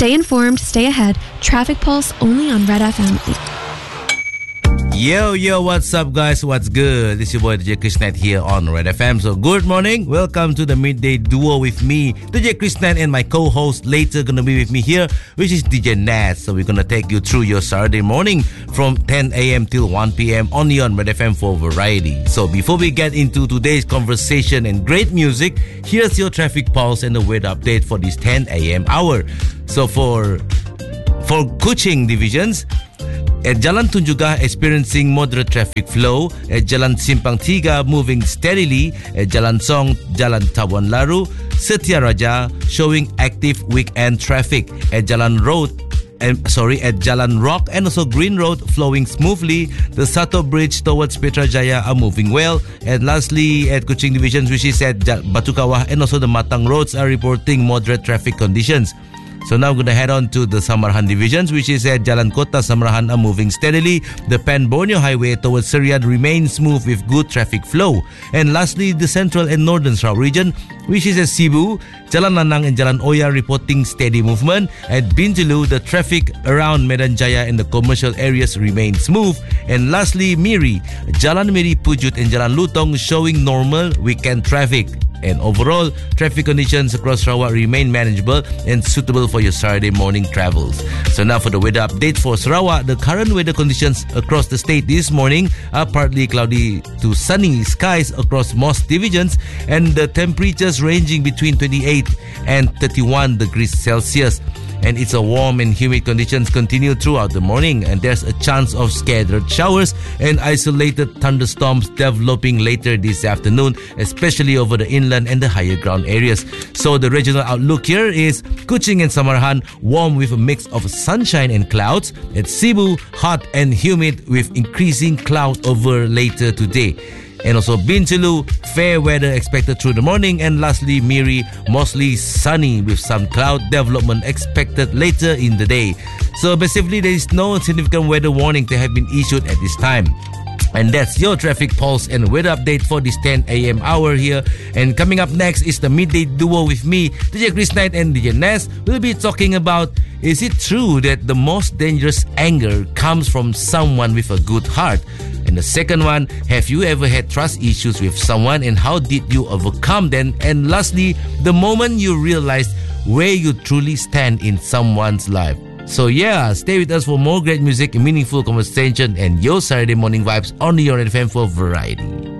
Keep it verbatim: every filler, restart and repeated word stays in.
Stay informed, stay ahead. Traffic Pulse only on Red F M. Yo, yo, what's up, guys? What's good? This is your boy D J Krishnan here on Red F M. So, good morning. Welcome to the Midday Duo with me, D J Krishnan, and my co-host later gonna be with me here, which is D J Naz. So, we're gonna take you through your Saturday morning from ten a.m. till one p.m. only on Red F M for variety. So, before we get into today's conversation and great music, here's your traffic pulse and the weather update for this ten a.m. hour. So, for for Kuching divisions, at Jalan Tunjungan experiencing moderate traffic flow. At Jalan Simpang Tiga moving steadily. At Jalan Song, Jalan Tawan Laru, Setia Raja showing active weekend traffic. At Jalan Road, and sorry, at Jalan Rock and also Green Road flowing smoothly. The Sato Bridge towards Petrajaya are moving well. And lastly, at Kuching divisions, which is at Batu Kawah and also the Matang roads, are reporting moderate traffic conditions. So now we're going to head on to the Samarahan divisions, which is at Jalan Kota Samarahan are moving steadily. The Pan Borneo Highway towards Serian remains smooth with good traffic flow. And lastly, the Central and Northern Sarawak region, which is at Cebu, Jalan Lanang and Jalan Oya reporting steady movement. At Bintulu, the traffic around Medan Jaya and the commercial areas remain smooth. And lastly, Miri, Jalan Miri Pujut and Jalan Lutong showing normal weekend traffic. And overall, traffic conditions across Sarawak remain manageable and suitable for your Saturday morning travels. So now for the weather update for Sarawak, the current weather conditions across the state this morning are partly cloudy to sunny skies across most divisions, and the temperatures ranging between twenty-eight and thirty-one degrees Celsius. And it's a warm and humid conditions continue throughout the morning, and there's a chance of scattered showers and isolated thunderstorms developing later this afternoon, especially over the inland and the higher ground areas. So the regional outlook here is Kuching and Samarahan warm with a mix of sunshine and clouds. At Cebu, hot and humid with increasing cloud over later today. And also Bintulu, fair weather expected through the morning. And lastly, Miri, mostly sunny with some cloud development expected later in the day. So basically, there is no significant weather warning to have been issued at this time. And that's your traffic pulse and weather update for this ten a.m. hour here. And coming up next is the Midday Duo with me, D J Krishnan and D J Naz. We'll be talking about, is it true that the most dangerous anger comes from someone with a good heart? And the second one, have you ever had trust issues with someone and how did you overcome them? And lastly, the moment you realized where you truly stand in someone's life. So yeah, stay with us for more great music, meaningful conversation, and your Saturday morning vibes on your Red F M for variety.